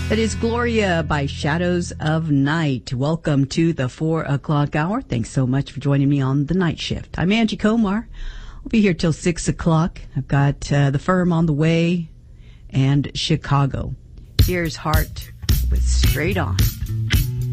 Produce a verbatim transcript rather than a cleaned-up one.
That is Gloria by Shadows of Night. Welcome to the four o'clock hour. Thanks so much for joining me on the night shift. I'm Angie Comar. I'll be here till six o'clock. I've got uh, The Firm on the way and Chicago. Here's Heart with Straight On.